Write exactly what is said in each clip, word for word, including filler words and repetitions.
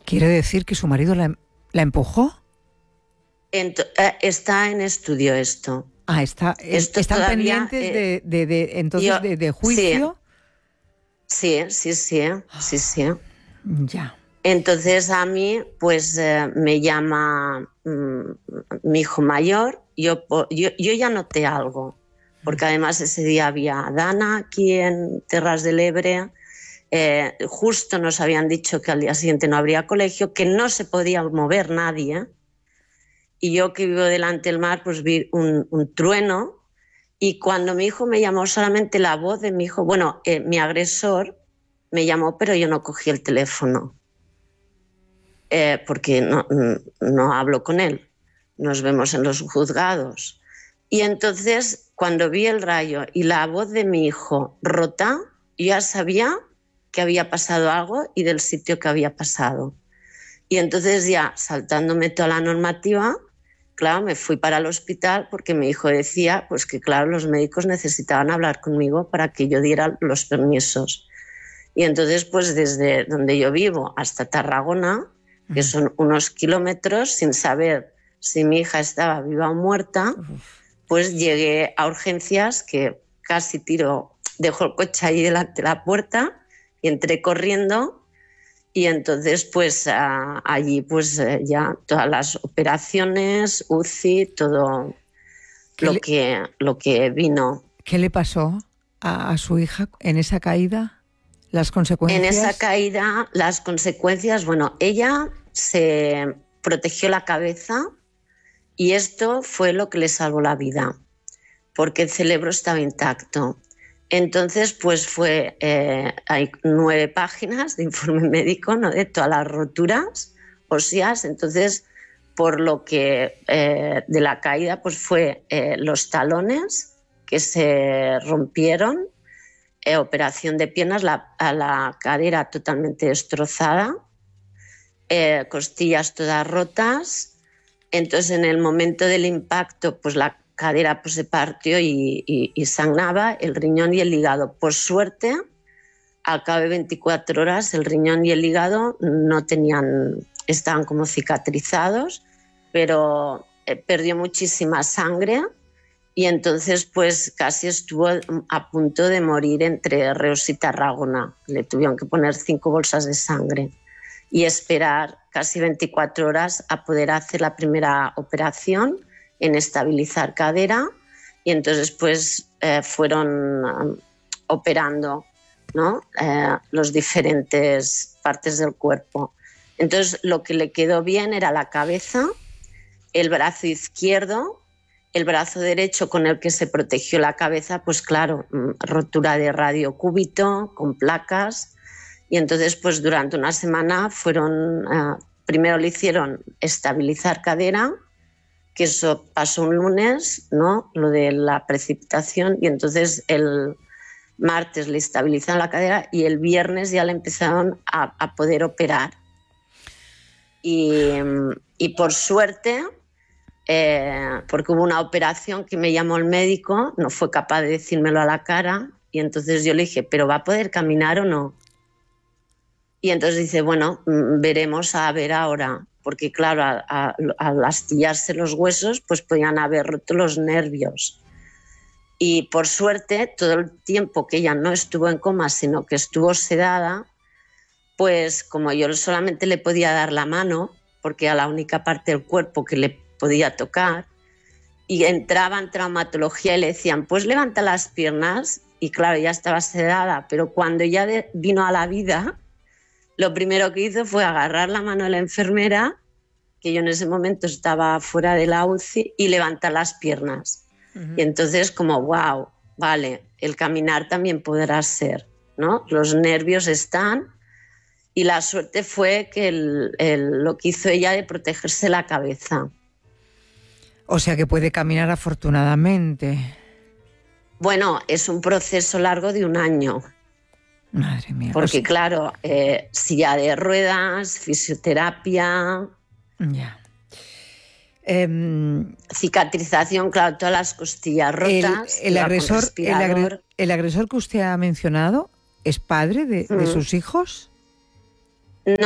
¿Quiere decir que su marido la, la empujó? Ent- eh, está en estudio esto. Ah, está, Esto están todavía, pendientes eh, de, de, de, entonces yo, de, de juicio. Sí, sí, sí, sí, sí. Ya. Entonces a mí, pues eh, me llama mmm, mi hijo mayor. Yo, yo, yo ya noté algo, porque además ese día había Dana aquí en Terras del Ebre. Eh, justo nos habían dicho que al día siguiente no habría colegio, que no se podía mover nadie. Y yo, que vivo delante del mar, pues vi un, un trueno. Y cuando mi hijo me llamó, solamente la voz de mi hijo, bueno, eh, mi agresor me llamó, pero yo no cogí el teléfono, eh, porque no, no hablo con él. Nos vemos en los juzgados. Y entonces, cuando vi el rayo y la voz de mi hijo rota, yo ya sabía que había pasado algo y del sitio que había pasado. Y entonces, ya saltándome toda la normativa, claro, me fui para el hospital porque mi hijo decía pues que, claro, los médicos necesitaban hablar conmigo para que yo diera los permisos. Y entonces, pues desde donde yo vivo hasta Tarragona, que son unos kilómetros, sin saber si mi hija estaba viva o muerta, pues llegué a urgencias, que casi tiro, dejo el coche ahí delante de la puerta y entré corriendo. Y entonces, pues a, allí, pues eh, ya todas las operaciones, U C I, todo lo le, que, lo que vino. ¿Qué le pasó a, a su hija en esa caída? ¿Las consecuencias? En esa caída, las consecuencias, bueno, ella se protegió la cabeza y esto fue lo que le salvó la vida, porque el cerebro estaba intacto. Entonces, pues fue, eh, hay nueve páginas de informe médico, ¿no?, de todas las roturas óseas. Entonces, por lo que eh, de la caída, pues fue eh, los talones que se rompieron, eh, operación de piernas, la, a la cadera totalmente destrozada, eh, costillas todas rotas. Entonces, en el momento del impacto, pues la cadera pues se partió y, y, y sangraba el riñón y el hígado. Por suerte, al cabo de veinticuatro horas, el riñón y el hígado no tenían, estaban como cicatrizados, pero eh, perdió muchísima sangre y entonces pues casi estuvo a punto de morir entre Reus y Tarragona. Le tuvieron que poner cinco bolsas de sangre y esperar casi veinticuatro horas a poder hacer la primera operación en estabilizar cadera, y entonces pues eh, fueron um, operando, ¿no?, eh, los diferentes partes del cuerpo. Entonces lo que le quedó bien era la cabeza, el brazo izquierdo, el brazo derecho con el que se protegió la cabeza, pues claro, rotura de radiocúbito con placas. Y entonces pues durante una semana fueron, eh, primero le hicieron estabilizar cadera, que eso pasó un lunes, ¿no?, lo de la precipitación, y entonces el martes le estabilizaron la cadera y el viernes ya le empezaron a, a poder operar. Y, y por suerte, eh, porque hubo una operación que me llamó el médico, no fue capaz de decírmelo a la cara, y entonces yo le dije, ¿pero va a poder caminar o no? Y entonces dice, bueno, veremos a ver ahora. Porque claro, al astillarse los huesos, pues podían haber roto los nervios. Y por suerte, todo el tiempo que ella no estuvo en coma, sino que estuvo sedada, pues como yo solamente le podía dar la mano, porque era la única parte del cuerpo que le podía tocar, y entraba en traumatología y le decían, pues levanta las piernas, y claro, ya estaba sedada, pero cuando ya de, vino a la vida, lo primero que hizo fue agarrar la mano de la enfermera, que yo en ese momento estaba fuera de la U C I, y levantar las piernas. Uh-huh. Y entonces como, wow, vale, el caminar también podrá ser, ¿no? Los nervios están, y la suerte fue que el, el, lo que hizo ella de protegerse la cabeza. O sea que puede caminar afortunadamente. Bueno, es un proceso largo de un año. Madre mía. Porque o sea... claro, eh, silla de ruedas, fisioterapia... Ya. Eh, cicatrización, claro, todas las costillas rotas. El, el, agresor, el, agre, el agresor que usted ha mencionado, ¿es padre de, mm. de sus hijos? No,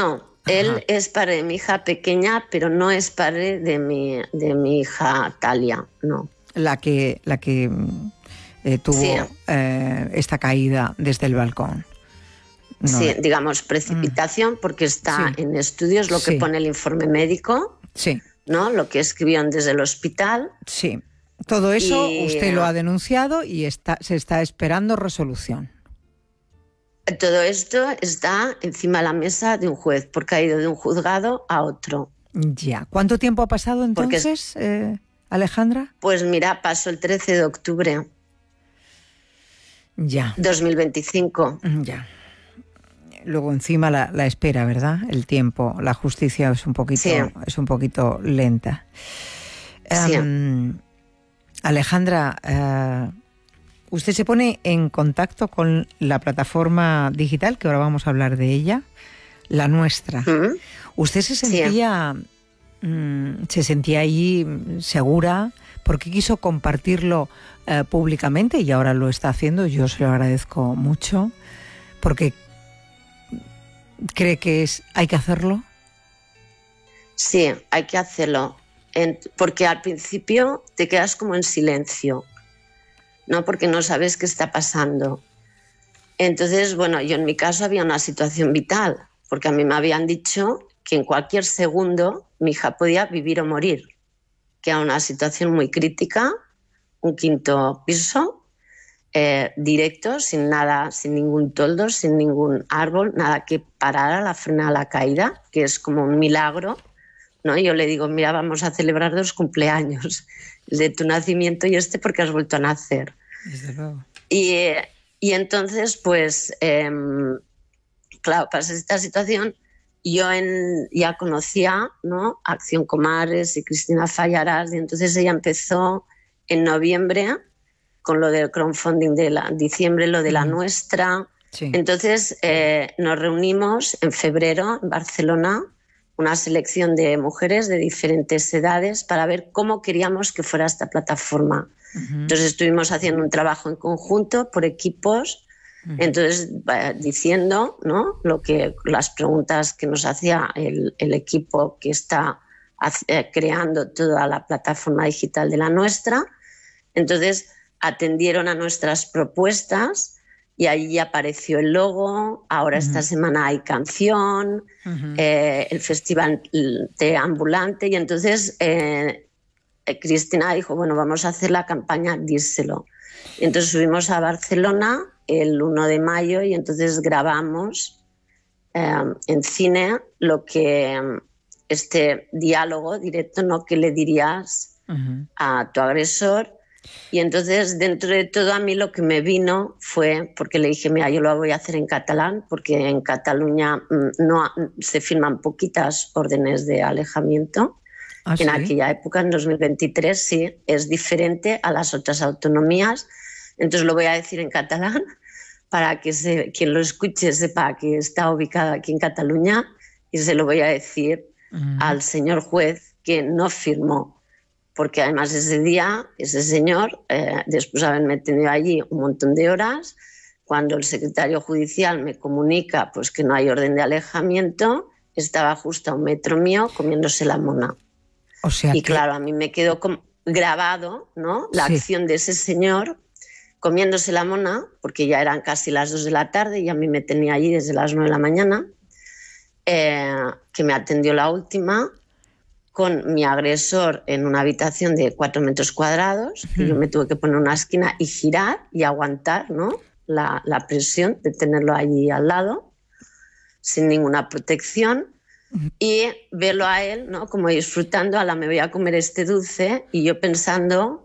Él Ajá. es padre de mi hija pequeña, pero no es padre de mi, de mi hija Talia, no. La que, la que eh, tuvo Sí. eh, esta caída desde el balcón. No, Sí, digamos, precipitación, porque está Sí. en estudios lo que Sí. pone el informe médico, Sí, ¿no? Lo que escribieron desde el hospital. sí. Todo eso Y- usted lo ha denunciado y está, se está esperando resolución. Todo esto está encima de la mesa de un juez, porque ha ido de un juzgado a otro. Ya. ¿Cuánto tiempo ha pasado Porque es- entonces, eh, Alejandra? Pues mira, pasó el trece de octubre Ya, de dos mil veinticinco. ya. Luego encima la, la espera, ¿verdad? El tiempo, la justicia es un poquito, Sí. es un poquito lenta. Sí. Em, Alejandra, eh, usted se pone en contacto con la plataforma digital, que ahora vamos a hablar de ella, la nuestra. ¿Mm? ¿Usted se sentía, mm, se sentía ahí mm, segura? ¿Por qué quiso compartirlo eh, públicamente y ahora lo está haciendo? Yo se lo agradezco mucho. Porque cree que es, hay que hacerlo. Sí, hay que hacerlo. En- porque al principio te quedas como en silencio, ¿no? Porque no sabes qué está pasando. Entonces, bueno, yo en mi caso había una situación vital, porque a mí me habían dicho que en cualquier segundo mi hija podía vivir o morir, que era una situación muy crítica, un quinto piso, eh, directo, sin nada, sin ningún toldo, sin ningún árbol, nada que parara la frena a la caída, que es como un milagro, ¿no? Yo le digo, mira, vamos a celebrar dos cumpleaños, el de tu nacimiento y este porque has vuelto a nacer. Desde luego. Y, eh, y entonces, pues, eh, claro, pasa esta situación. Yo en, ya conocía, ¿no?, Acción Comares y Cristina Fallarás, y entonces ella empezó en noviembre con lo del crowdfunding de la, en diciembre lo de la Ujú. nuestra. Sí. Entonces eh, nos reunimos en febrero en Barcelona, una selección de mujeres de diferentes edades para ver cómo queríamos que fuera esta plataforma. Ujú. Entonces estuvimos haciendo un trabajo en conjunto por equipos, Ujú. entonces va diciendo, ¿no?, lo que, las preguntas que nos hacía el, el equipo que está hace- eh, creando toda la plataforma digital de la nuestra. Entonces atendieron a nuestras propuestas y ahí apareció el logo. Ahora Ujú. esta semana hay canción, Ujú. eh, el festival de ambulante, y entonces eh, eh, Cristina dijo, bueno, vamos a hacer la campaña Díselo. Y entonces subimos a Barcelona el uno de mayo y entonces grabamos eh, en cine lo que este diálogo directo, ¿no?, que le dirías Ujú. a tu agresor. Y entonces, dentro de todo, a mí lo que me vino fue, porque le dije, mira, yo lo voy a hacer en catalán, porque en Cataluña mm, no ha- se firman poquitas órdenes de alejamiento. Ah, En ¿sí? aquella época, en dos mil veintitrés, sí, es diferente a las otras autonomías. Entonces lo voy a decir en catalán para que se, quien lo escuche sepa que está ubicado aquí en Cataluña, y se lo voy a decir Ujú. al señor juez que no firmó, porque además ese día, ese señor, eh, después de haberme tenido allí un montón de horas, cuando el secretario judicial me comunica pues que no hay orden de alejamiento, estaba justo a un metro mío comiéndose la mona. O sea Y que claro, a mí me quedó como grabado, ¿no?, la Sí. acción de ese señor comiéndose la mona, porque ya eran casi las dos de la tarde y a mí me tenía allí desde las nueve de la mañana, eh, que me atendió la última, con mi agresor en una habitación de cuatro metros cuadrados, que yo me tuve que poner en una esquina y girar y aguantar, ¿no?, la, la presión de tenerlo allí al lado, sin ninguna protección, y verlo a él, ¿no?, como disfrutando, a la me voy a comer este dulce, y yo pensando,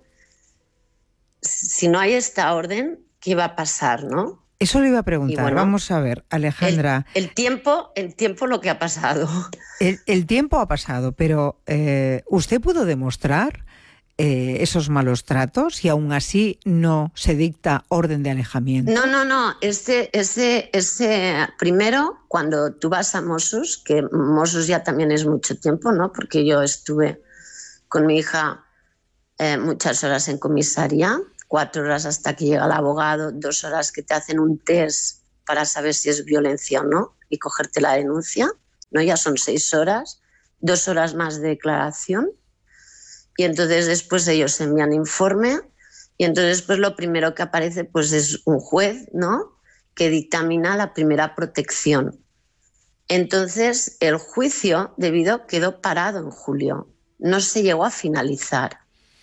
si no hay esta orden, ¿qué va a pasar, no? eso le iba a preguntar. Y bueno, Vamos a ver, El, Alejandra, el tiempo, el tiempo lo que ha pasado. el, el tiempo ha pasado, pero eh, ¿usted pudo demostrar eh, esos malos tratos y aún así no se dicta orden de alejamiento? No, no, no. Ese, ese, ese, primero, cuando tú vas a Mossos, que Mossos ya también es mucho tiempo, ¿no?, porque yo estuve con mi hija eh, muchas horas en comisaría, cuatro horas hasta que llega el abogado, dos horas que te hacen un test para saber si es violencia o no y cogerte la denuncia. ¿no? Ya son seis horas, dos horas más de declaración, y entonces después ellos envían informe, y entonces pues lo primero que aparece pues es un juez, ¿no?, que dictamina la primera protección. Entonces el juicio debido quedó parado en julio, no se llegó a finalizar.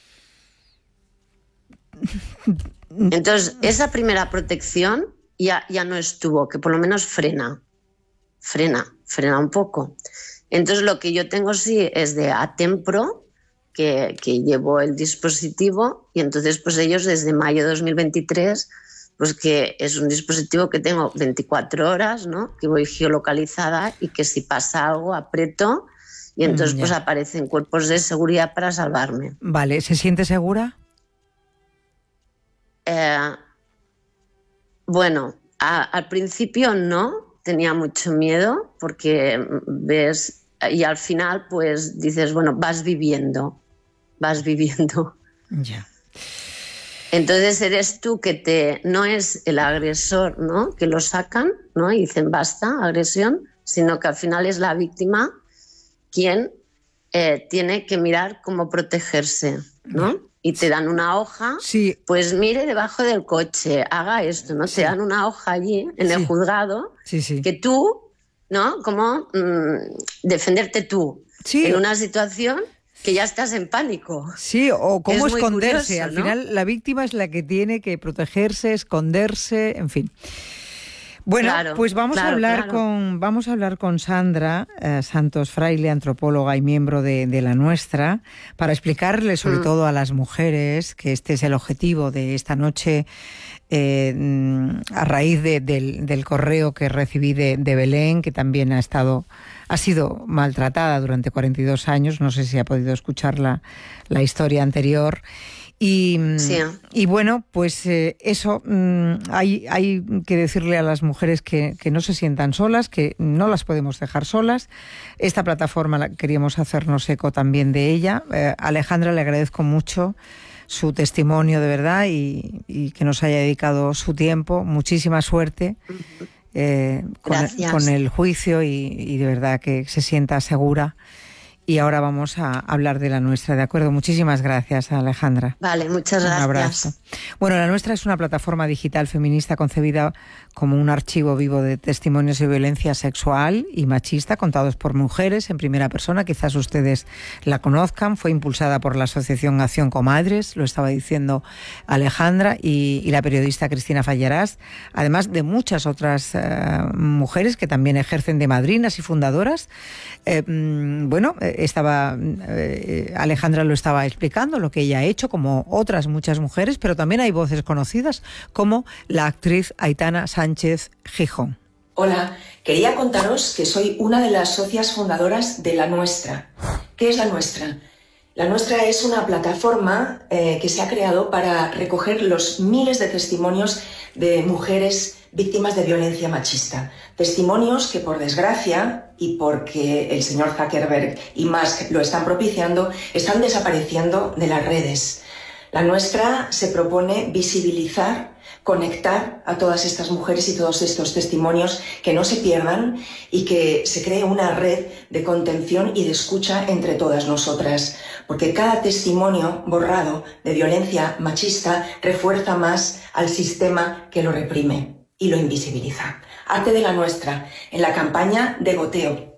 Entonces esa primera protección ya, ya no estuvo, que por lo menos frena, frena, frena un poco. Entonces lo que yo tengo sí es de Atempro, que, que llevo el dispositivo, y entonces pues ellos desde mayo de dos mil veintitrés, pues que es un dispositivo que tengo veinticuatro horas, ¿no?, que voy geolocalizada y que si pasa algo aprieto y entonces mm, pues aparecen cuerpos de seguridad para salvarme. Vale, ¿se siente segura? Eh, bueno, a, al principio no, tenía mucho miedo porque ves, y al final pues dices, bueno, vas viviendo, vas viviendo. Ya. Entonces eres tú que te, no es el agresor, ¿no?, que lo sacan, ¿no?, y dicen basta, agresión, sino que al final es la víctima quien eh, tiene que mirar cómo protegerse, ¿no? Y te dan una hoja, sí. Pues mire debajo del coche, haga esto, ¿no? Sí. Te dan una hoja allí en sí. el juzgado, sí, sí. que tú, ¿no?, como mmm, defenderte tú sí. en una situación que ya estás en pánico. Sí, o cómo esconderse. Curioso, Al ¿no? final la víctima es la que tiene que protegerse, esconderse, en fin. Bueno, claro, pues vamos claro, a hablar claro. con vamos a hablar con Sandra eh, Santos Fraile, antropóloga y miembro de, de La Nuestra, para explicarle sobre mm. todo a las mujeres que este es el objetivo de esta noche, eh, a raíz de, del, del correo que recibí de, de Belén, que también ha estado ha sido maltratada durante cuarenta y dos años. No sé si ha podido escuchar la, la historia anterior. Y, sí. y bueno, pues eh, eso, mmm, hay, hay que decirle a las mujeres que, que no se sientan solas, que no las podemos dejar solas. Esta plataforma la, queríamos hacernos eco también de ella. Eh, Alejandra, le agradezco mucho su testimonio, de verdad, y, y que nos haya dedicado su tiempo. Muchísima suerte eh, con, el, con el juicio y, y de verdad que se sienta segura. Y ahora vamos a hablar de La Nuestra, ¿de acuerdo? Muchísimas gracias, Alejandra. Vale, muchas gracias. Un abrazo. Bueno, La Nuestra es una plataforma digital feminista concebida como un archivo vivo de testimonios de violencia sexual y machista contados por mujeres en primera persona. Quizás ustedes la conozcan. Fue impulsada por la Asociación Acción Comadres, lo estaba diciendo Alejandra, y, y la periodista Cristina Fallarás, además de muchas otras uh, mujeres que también ejercen de madrinas y fundadoras. Eh, bueno, estaba eh, Alejandra lo estaba explicando, lo que ella ha hecho, como otras muchas mujeres, pero también hay voces conocidas, como la actriz Aitana Sánchez Gijón. Hola, quería contaros que soy una de las socias fundadoras de La Nuestra. ¿Qué es La Nuestra? La Nuestra es una plataforma eh, que se ha creado para recoger los miles de testimonios de mujeres víctimas de violencia machista. Testimonios que, por desgracia, y porque el señor Zuckerberg y Musk lo están propiciando, están desapareciendo de las redes. La Nuestra se propone visibilizar, conectar a todas estas mujeres y todos estos testimonios, que no se pierdan y que se cree una red de contención y de escucha entre todas nosotras. Porque cada testimonio borrado de violencia machista refuerza más al sistema que lo reprime y lo invisibiliza. Arte de La Nuestra, en la campaña de goteo.